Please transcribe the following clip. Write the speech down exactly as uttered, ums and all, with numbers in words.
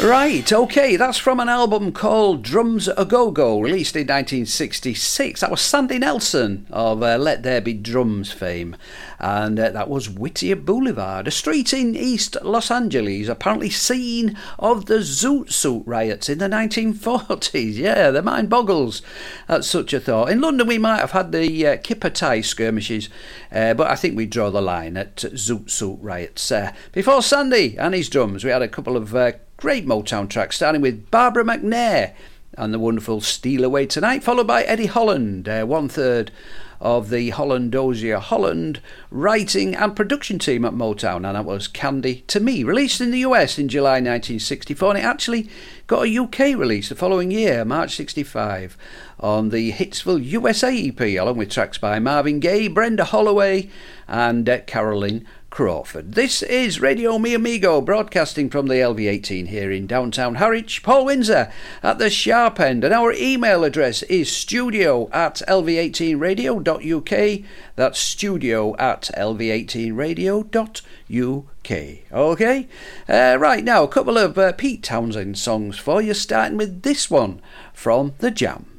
Right, okay, that's from an album called Drums A Go-Go, released in nineteen sixty-six. That was Sandy Nelson of uh, Let There Be Drums fame. And uh, that was Whittier Boulevard, a street in East Los Angeles, apparently scene of the Zoot Suit riots in the nineteen forties. Yeah, the mind boggles at such a thought. In London, we might have had the uh, Kipper Tie skirmishes, uh, but I think we draw the line at Zoot Suit riots. Uh, before Sandy and his drums, we had a couple of uh, great Motown tracks, starting with Barbara McNair and the wonderful Steal Away Tonight, followed by Eddie Holland, uh, one third of the Holland Dozier Holland writing and production team at Motown, and that was Candy to Me, released in the U S in July nineteen sixty-four, and it actually got a U K release the following year, March sixty-five, on the Hitsville U S A E P, along with tracks by Marvin Gaye, Brenda Holloway and uh, Caroline Crawford. This is Radio Mi Amigo, broadcasting from the L V eighteen here in downtown Harwich. Paul Windsor at the sharp end, and our email address is studio at l v eighteen radio dot u k. That's studio at l v eighteen radio dot u k. Okay, uh, right now a couple of uh, Pete Townsend songs for you, starting with this one from The Jam.